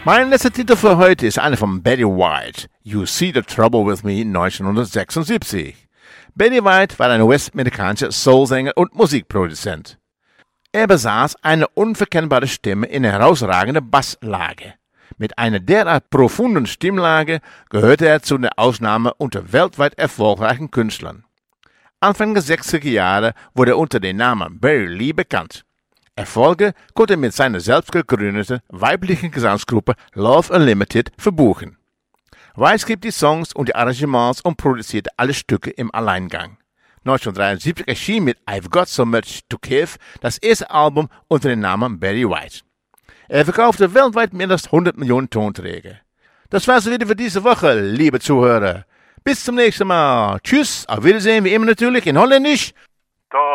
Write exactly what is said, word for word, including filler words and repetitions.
Mein letzter Titel für heute ist einer von Betty White, You See the Trouble with Me neunzehnhundertsechsundsiebzig. Betty White war ein US-amerikanischer Soulsänger und Musikproduzent. Er besaß eine unverkennbare Stimme in herausragender Basslage. Mit einer derart profunden Stimmlage gehörte er zu der Ausnahme unter weltweit erfolgreichen Künstlern. Anfang der sechziger Jahre wurde er unter dem Namen Barry Lee bekannt. Erfolge konnte er mit seiner selbst gegründeten weiblichen Gesangsgruppe Love Unlimited verbuchen. White schrieb die Songs und die Arrangements und produzierte alle Stücke im Alleingang. neunzehnhundertdreiundsiebzig erschien mit I've Got So Much to Give das erste Album unter dem Namen Barry White. Er verkaufte weltweit mehr als hundert Millionen Tonträger. Das war's wieder für diese Woche, liebe Zuhörer. Bis zum nächsten Mal. Tschüss, auf Wiedersehen, wie immer natürlich in Holländisch.